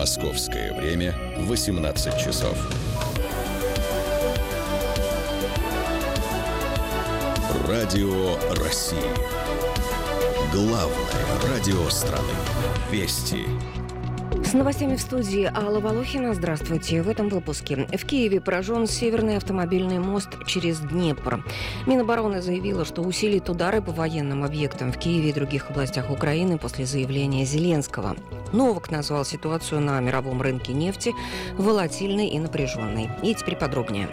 Московское время 18 часов. Радио России. Главное радио страны. Вести. С новостями в студии Алла Волохина. Здравствуйте. В этом выпуске. В Киеве поражен Северный автомобильный мост через Днепр. Минобороны заявила, что усилит удары по военным объектам в Киеве и других областях Украины после заявления Зеленского. Новак назвал ситуацию на мировом рынке нефти волатильной и напряженной. И теперь подробнее.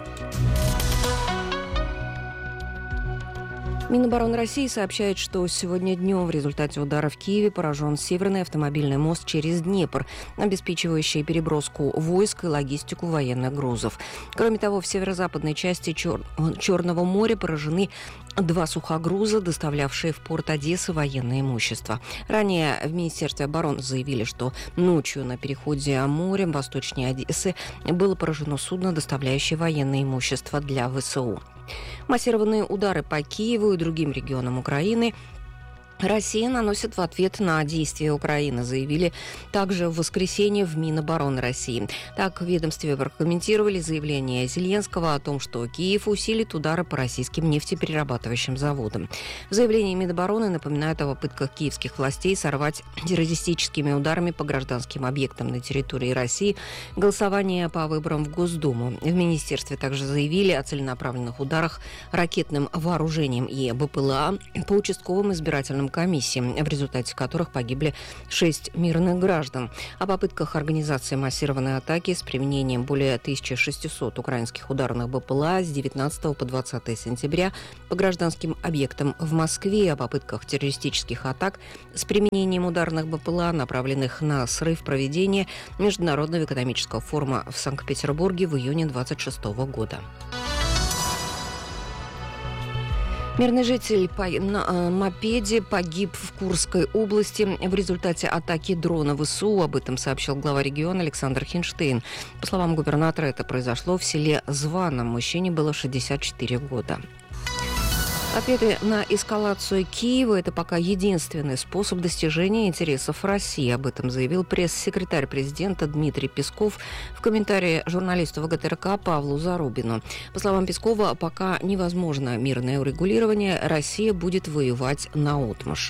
Минобороны России сообщает, что сегодня днем в результате удара в Киеве поражен Северный автомобильный мост через Днепр, обеспечивающий переброску войск и логистику военных грузов. Кроме того, в северо-западной части Черного моря поражены 2 сухогруза, доставлявшие в порт Одессы военное имущество. Ранее в Министерстве обороны заявили, что ночью на переходе морем восточнее Одессы было поражено судно, доставляющее военное имущество для ВСУ. Массированные удары по Киеву и другим регионам Украины Россия наносит в ответ на действия Украины, заявили также в воскресенье в Минобороны России. Так, в ведомстве прокомментировали заявление Зеленского о том, что Киев усилит удары по российским нефтеперерабатывающим заводам. В заявлении Минобороны напоминают о попытках киевских властей сорвать террористическими ударами по гражданским объектам на территории России голосование по выборам в Госдуму. В министерстве также заявили о целенаправленных ударах ракетным вооружением и БПЛА по участковым избирательным комиссиям, в результате которых погибли 6 мирных граждан. О попытках организации массированной атаки с применением более 1600 украинских ударных БПЛА с 19 по 20 сентября по гражданским объектам в Москве, о попытках террористических атак с применением ударных БПЛА, направленных на срыв проведения Международного экономического форума в Санкт-Петербурге в июне 2026 года. Мирный житель на мопеде погиб в Курской области в результате атаки дрона ВСУ. Об этом сообщил глава региона Александр Хинштейн. По словам губернатора, это произошло в селе Звано. Мужчине было 64 года. Ответы на эскалацию Киева – это пока единственный способ достижения интересов России. Об этом заявил пресс-секретарь президента Дмитрий Песков в комментарии журналисту ВГТРК Павлу Зарубину. По словам Пескова, пока невозможно мирное урегулирование, Россия будет воевать наотмашь.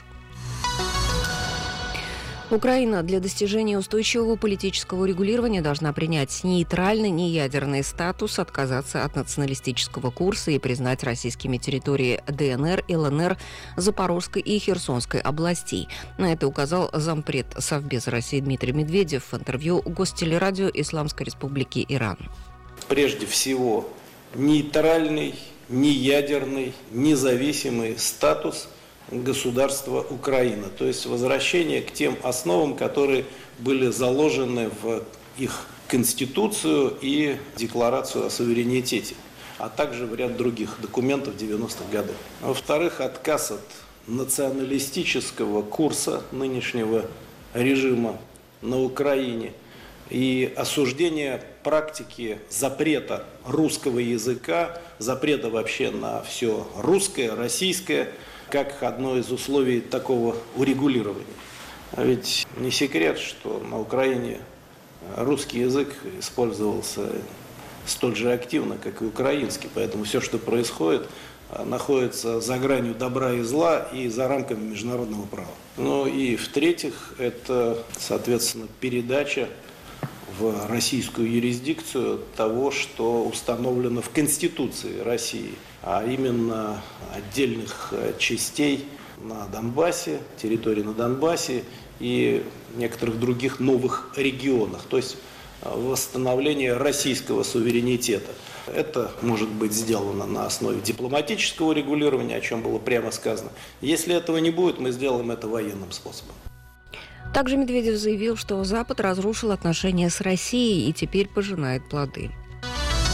Украина для достижения устойчивого политического урегулирования должна принять нейтральный, неядерный статус, отказаться от националистического курса и признать российскими территории ДНР, ЛНР, Запорожской и Херсонской областей. На это указал зампред Совбеза России Дмитрий Медведев в интервью Гостелерадио Исламской Республики Иран. Прежде всего, нейтральный, неядерный, независимый статус государства Украина, то есть возвращение к тем основам, которые были заложены в их Конституцию и Декларацию о суверенитете, а также в ряд других документов 90-х годов. Во-вторых, отказ от националистического курса нынешнего режима на Украине и осуждение практики запрета русского языка, запрета вообще на все русское, российское, как одно из условий такого урегулирования. А ведь не секрет, что на Украине русский язык использовался столь же активно, как и украинский, поэтому все, что происходит, находится за гранью добра и зла и за рамками международного права. Ну и в-третьих, это, соответственно, передача в российскую юрисдикцию того, что установлено в Конституции России, а именно отдельных частей на Донбассе, территории на Донбассе и некоторых других новых регионах, то есть восстановление российского суверенитета. Это может быть сделано на основе дипломатического регулирования, о чем было прямо сказано. Если этого не будет, мы сделаем это военным способом. Также Медведев заявил, что Запад разрушил отношения с Россией и теперь пожинает плоды.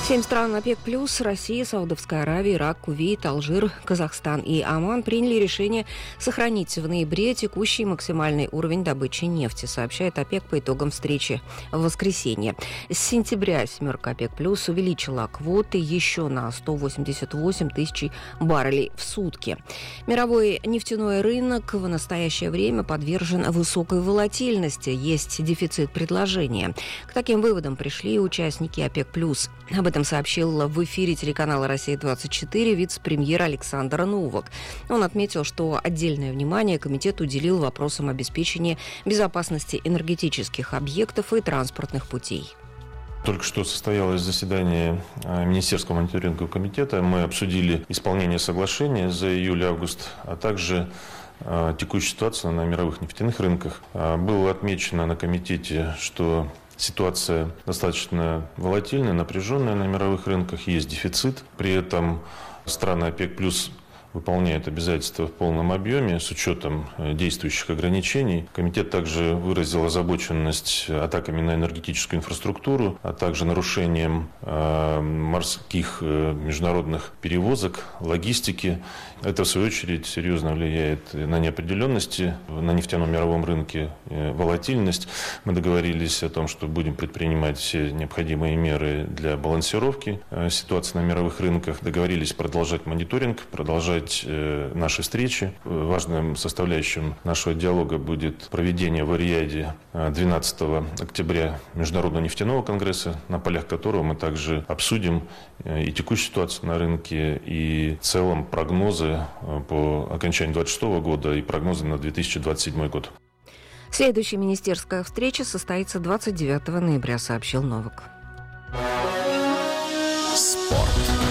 7 стран ОПЕК+, Россия, Саудовская Аравия, Ирак, Кувейт, Алжир, Казахстан и Оман приняли решение сохранить в ноябре текущий максимальный уровень добычи нефти, сообщает ОПЕК по итогам встречи в воскресенье. С сентября семерка ОПЕК+ увеличила квоты еще на 188 тысяч баррелей в сутки. Мировой нефтяной рынок в настоящее время подвержен высокой волатильности, есть дефицит предложения. К таким выводам пришли участники ОПЕК+. Об этом сообщил в эфире телеканала «Россия-24» вице-премьер Александр Новак. Он отметил, что отдельное внимание комитет уделил вопросам обеспечения безопасности энергетических объектов и транспортных путей. Только что состоялось заседание Министерского мониторингового комитета. Мы обсудили исполнение соглашения за июль-август, а также текущую ситуацию на мировых нефтяных рынках. Было отмечено на комитете, что ситуация достаточно волатильная, напряженная на мировых рынках, есть дефицит. При этом страны ОПЕК+ выполняют обязательства в полном объеме с учетом действующих ограничений. Комитет также выразил озабоченность атаками на энергетическую инфраструктуру, а также нарушением морских международных перевозок, логистики. Это, в свою очередь, серьезно влияет на неопределенности на нефтяном мировом рынке, волатильность. Мы договорились о том, что будем предпринимать все необходимые меры для балансировки ситуации на мировых рынках. Договорились продолжать мониторинг, продолжать наши встречи. Важным составляющим нашего диалога будет проведение в Эр-Рияде 12 октября Международного нефтяного конгресса, на полях которого мы также обсудим и текущую ситуацию на рынке, и в целом прогнозы по окончанию 2026 года и прогнозы на 2027 год. Следующая министерская встреча состоится 29 ноября, сообщил Новак. Спорт.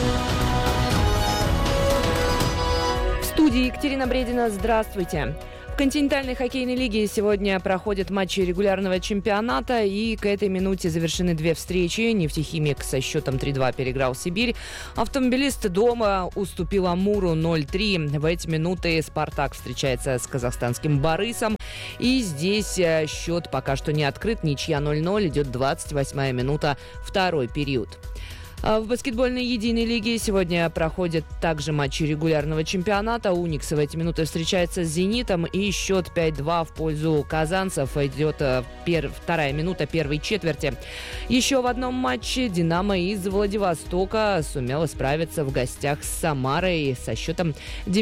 В студии Екатерина Бредина. Здравствуйте. В континентальной хоккейной лиге сегодня проходят матчи регулярного чемпионата, и к этой минуте завершены две встречи. «Нефтехимик» со счетом 3-2 переиграл «Сибирь». «Автомобилист» дома уступил «Амуру» 0-3. В эти минуты «Спартак» встречается с казахстанским «Борисом». И здесь счет пока что не открыт. Ничья 0-0. Идет 28-я минута, второй период. В баскетбольной единой лиге сегодня проходят также матчи регулярного чемпионата. «Уникс» в эти минуты встречается с «Зенитом», и счет 5-2 в пользу казанцев. Идет вторая минута первой четверти. Еще в одном матче «Динамо» из Владивостока сумела справиться в гостях с «Самарой» со счетом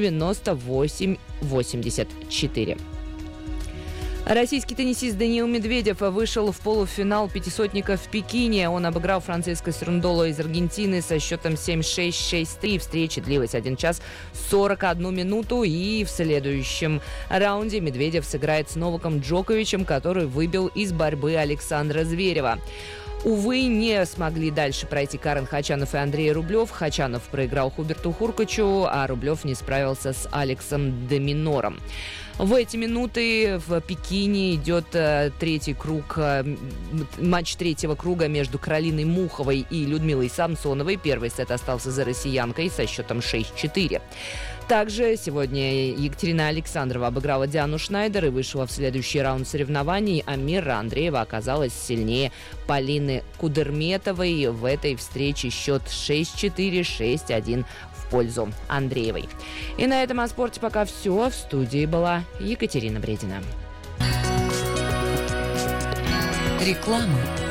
98-84. Российский теннисист Даниил Медведев вышел в полуфинал пятисотника в Пекине. Он обыграл Франциско Серундоло из Аргентины со счетом 7-6, 6-3. Встреча длилась 1 час 41 минуту. И в следующем раунде Медведев сыграет с Новаком Джоковичем, который выбил из борьбы Александра Зверева. Увы, не смогли дальше пройти Карен Хачанов и Андрей Рублев. Хачанов проиграл Хуберту Хуркачу, а Рублев не справился с Алексом Доминором. В эти минуты в Пекине идет матч третьего круга между Каролиной Муховой и Людмилой Самсоновой. Первый сет остался за россиянкой со счетом 6-4. Также сегодня Екатерина Александрова обыграла Диану Шнайдер и вышла в следующий раунд соревнований, а Мира Андреева оказалась сильнее Полины Кудерметовой. В этой встрече счет 6-4, 6-1 в пользу Андреевой. И на этом о спорте пока все. В студии была Екатерина Бредина. Реклама.